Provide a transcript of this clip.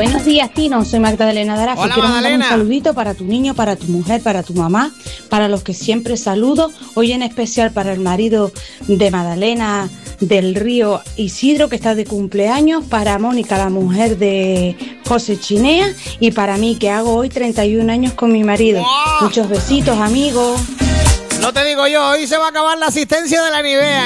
Buenos días, Tino. Soy Magdalena Darazo. Hola, Quiero mandar un Magdalena. saludito para tu niño, para tu mujer, para tu mamá, para los que siempre saludo. Hoy en especial para el marido de Magdalena del Río, Isidro, que está de cumpleaños, para Mónica, la mujer de José Chinea, y para mí, que hago hoy 31 años con mi marido. ¡Wow! Muchos besitos, amigos. No te digo yo, hoy se va a acabar la asistencia de la Nivea.